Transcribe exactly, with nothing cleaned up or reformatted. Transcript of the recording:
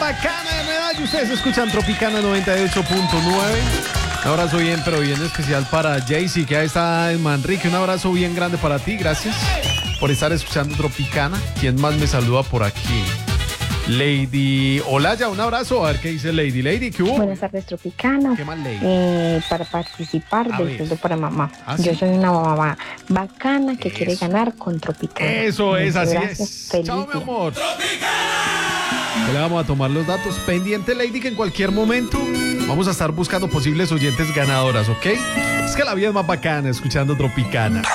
bacana de Medallo. Ustedes escuchan Tropicana noventa y ocho punto nueve. Un abrazo bien, pero bien especial para Jaycee, que ahí está en Manrique. Un abrazo bien grande para ti. Gracias por estar escuchando Tropicana. ¿Quién más me saluda por aquí? Lady Olaya, un abrazo. A ver qué dice Lady. Lady, ¿qué hubo? Buenas tardes, Tropicana. ¿Qué más, Lady? Eh, para participar A del ver. Sueldo para Mamá. ¿Ah, Yo sí? soy una mamá bacana que Eso. quiere ganar con Tropicana. Eso es, Muchas así gracias. es. Feliz Chao, mi día. amor. Ya le vamos a tomar los datos. Pendiente, Lady, que en cualquier momento vamos a estar buscando posibles oyentes ganadoras, ¿ok? Es que la vida es más bacana escuchando Tropicana.